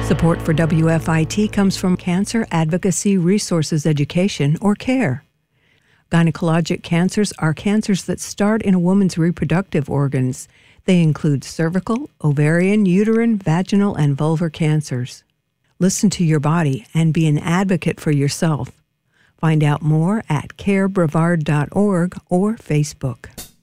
Support for WFIT comes from Cancer Advocacy Resources Education, or CARE. Gynecologic cancers are cancers that start in a woman's reproductive organs. They include cervical, ovarian, uterine, vaginal, and vulvar cancers. Listen to your body and be an advocate for yourself. Find out more at carebrevard.org or Facebook.